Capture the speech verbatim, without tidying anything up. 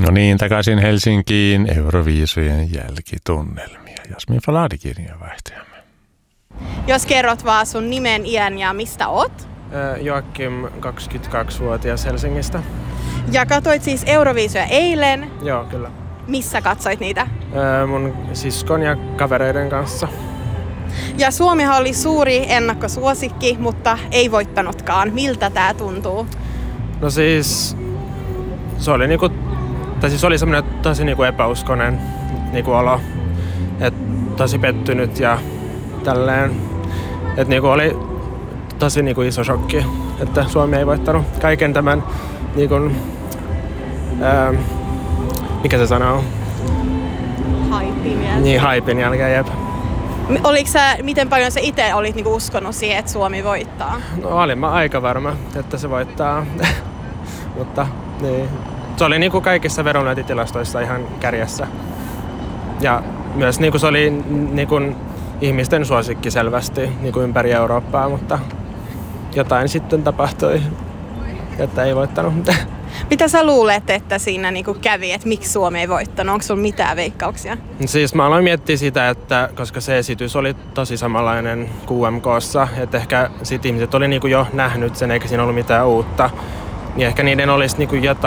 No niin, takaisin Helsinkiin Euroviisujen jälkitunnelmia. Jasmin Faladi kirjeenvaihtajamme. Jos kerrot vaan sun nimen, iän ja mistä oot? Joakim, kaksikymmentäkaksivuotias Helsingistä. Ja katsoit siis Euroviisuja eilen. Joo, kyllä. Missä katsoit niitä? Mun siskon ja kavereiden kanssa. Ja Suomihan oli suuri ennakkosuosikki, mutta ei voittanutkaan. Miltä tää tuntuu? No siis se oli niinku, tai siis oli semmoinen tosi niinku epäuskonen niinku olo, et tosi pettynyt ja tälleen, et niinku oli tosi niinku iso shokki, että Suomi ei voittanut kaiken tämän niinku, ää, mikä se sanoo? Haipin jälkeen. Niin, haipin jälkeen, jep. Oliko sä, miten paljon sä itse olit niinku uskonut siihen, että Suomi voittaa? No olin mä aika varma, että se voittaa, mutta niin. Se oli niinku kaikissa vedonlyöntitilastoissa ihan kärjessä. Ja myös niinku se oli niinku ihmisten suosikki selvästi niinku ympäri Eurooppaa, mutta jotain sitten tapahtui, että ei voittanut. Mitä sä luulet, että siinä niinku kävi, että miksi Suomi ei voittanut? Onko sulla mitään veikkauksia? Siis mä aloin miettiä sitä, että koska se esitys oli tosi samanlainen Q M K:ssa, että ehkä sit ihmiset oli niinku jo nähnyt sen eikä siinä ollut mitään uutta, niin ehkä niiden olisi niinku jotain